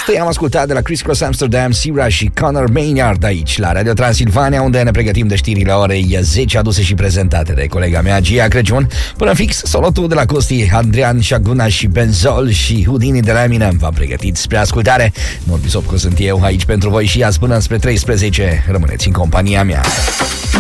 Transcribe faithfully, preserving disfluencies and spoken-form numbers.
Întâi am ascultat de la Criss Cross Amsterdam, Sira și Conor Maynard aici, la Radio Transilvania, unde ne pregătim de știrile orei zece, aduse și prezentate de colega mea, Gia Crăciun. Până fix, solotul de la Costi, Adrian Șaguna și Benzol și Houdini de la Eminem v-am pregătit spre ascultare. Norbi Sopcu sunt eu aici pentru voi și azi până spre treisprezece. Rămâneți în compania mea.